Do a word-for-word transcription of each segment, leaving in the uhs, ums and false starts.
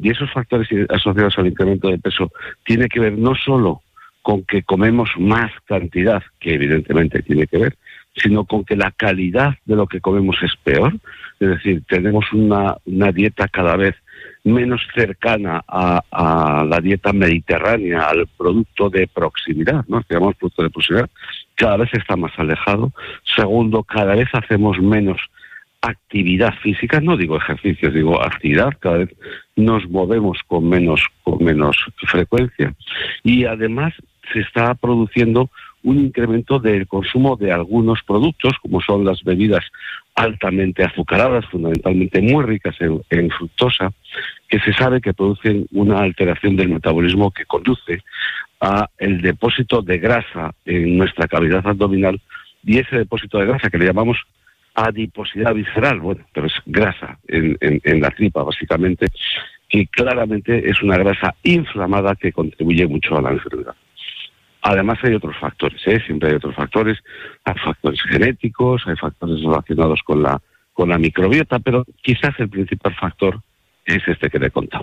Y esos factores asociados al incremento de peso tiene que ver no solo con que comemos más cantidad, que evidentemente tiene que ver, sino con que la calidad de lo que comemos es peor. Es decir, tenemos una, una dieta cada vez menos cercana a, a la dieta mediterránea, al producto de proximidad, ¿no? Que llamamos producto de proximidad, cada vez está más alejado. Segundo, cada vez hacemos menos actividad física, no digo ejercicios, digo actividad, cada vez nos movemos con menos, con menos frecuencia, y además se está produciendo un incremento del consumo de algunos productos, como son las bebidas altamente azucaradas, fundamentalmente muy ricas en, en fructosa, que se sabe que producen una alteración del metabolismo que conduce a el depósito de grasa en nuestra cavidad abdominal, y ese depósito de grasa que le llamamos adiposidad visceral, bueno, pero es grasa en, en, en la tripa, básicamente, que claramente es una grasa inflamada que contribuye mucho a la enfermedad. Además hay otros factores, ¿eh? Siempre hay otros factores, hay factores genéticos, hay factores relacionados con la, con la microbiota, pero quizás el principal factor es este que le he contado.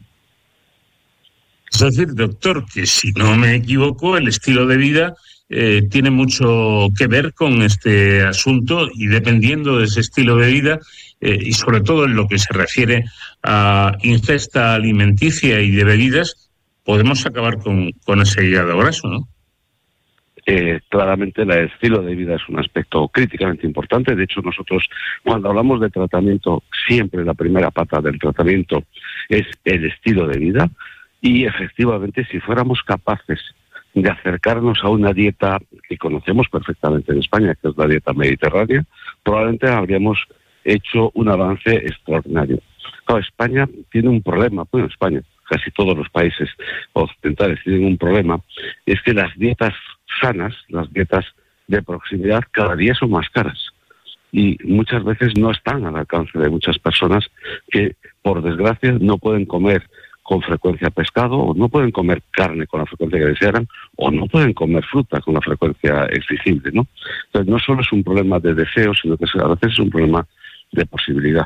Es decir, doctor, que si no me equivoco, el estilo de vida eh, tiene mucho que ver con este asunto, y dependiendo de ese estilo de vida, eh, y sobre todo en lo que se refiere a ingesta alimenticia y de bebidas, podemos acabar con, con ese hígado graso, ¿no? Eh, claramente el estilo de vida es un aspecto críticamente importante. De hecho, nosotros cuando hablamos de tratamiento, siempre la primera pata del tratamiento es el estilo de vida, y efectivamente si fuéramos capaces de acercarnos a una dieta que conocemos perfectamente en España, que es la dieta mediterránea, probablemente habríamos hecho un avance extraordinario. Claro, España tiene un problema, bueno, España, casi todos los países occidentales tienen un problema, es que las dietas sanas, las dietas de proximidad, cada día son más caras, y muchas veces no están al alcance de muchas personas que, por desgracia, no pueden comer con frecuencia pescado, o no pueden comer carne con la frecuencia que desearan, o no pueden comer fruta con la frecuencia exigible, ¿no? Entonces, no solo es un problema de deseo, sino que a veces es un problema de posibilidad.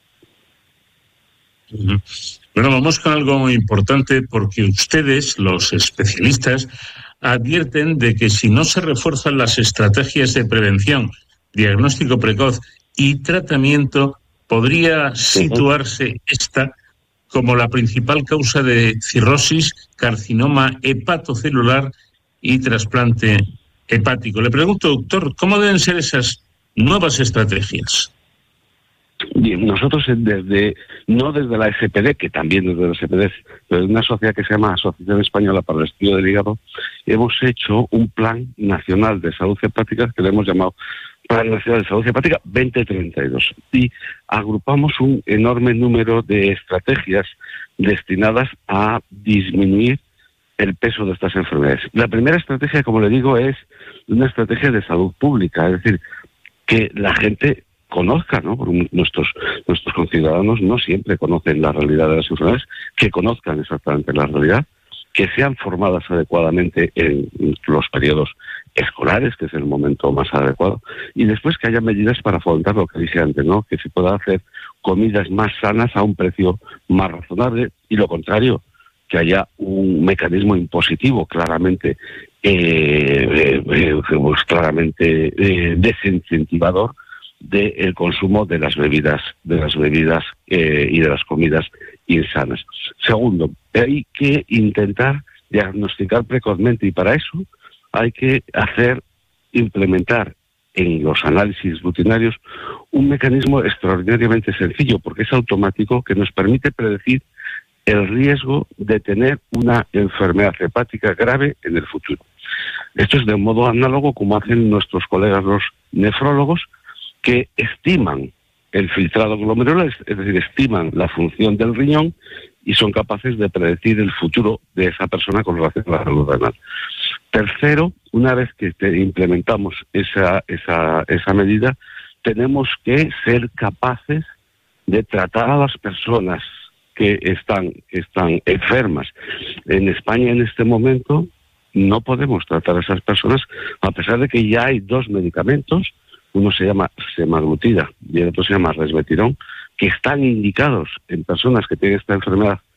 Bueno, vamos con algo muy importante, porque ustedes, los especialistas, advierten de que si no se refuerzan las estrategias de prevención, diagnóstico precoz y tratamiento, podría situarse esta como la principal causa de cirrosis, carcinoma hepatocelular y trasplante hepático. Le pregunto, doctor, ¿cómo deben ser esas nuevas estrategias? Bien, nosotros desde, no desde la S P D, que también desde la S P D, pero desde una sociedad que se llama Asociación Española para el Estudio del Hígado, hemos hecho un plan nacional de salud hepática que le hemos llamado Plan Nacional de Salud Hepática veinte treinta y dos, y agrupamos un enorme número de estrategias destinadas a disminuir el peso de estas enfermedades. La primera estrategia, como le digo, es una estrategia de salud pública, es decir, que la gente conozca, ¿no? Porque nuestros, nuestros conciudadanos no siempre conocen la realidad de las enfermedades, que conozcan exactamente la realidad, que sean formadas adecuadamente en los periodos escolares, que es el momento más adecuado, y después que haya medidas para afrontar lo que dije antes, ¿no? Que se pueda hacer comidas más sanas a un precio más razonable, y lo contrario, que haya un mecanismo impositivo claramente eh, eh, pues claramente eh, desincentivador del consumo de las bebidas, de las bebidas eh, y de las comidas insanas. Segundo, hay que intentar diagnosticar precozmente, y para eso hay que hacer, implementar en los análisis rutinarios un mecanismo extraordinariamente sencillo, porque es automático, que nos permite predecir el riesgo de tener una enfermedad hepática grave en el futuro. Esto es de un modo análogo como hacen nuestros colegas los nefrólogos, que estiman el filtrado glomerular, es decir, estiman la función del riñón, y son capaces de predecir el futuro de esa persona con relación a la salud renal. Tercero, una vez que implementamos esa, esa, esa medida, tenemos que ser capaces de tratar a las personas que están, que están enfermas. En España en este momento no podemos tratar a esas personas, a pesar de que ya hay dos medicamentos. Uno se llama semaglutida y el otro se llama resvetirón, que están indicados en personas que tienen esta enfermedad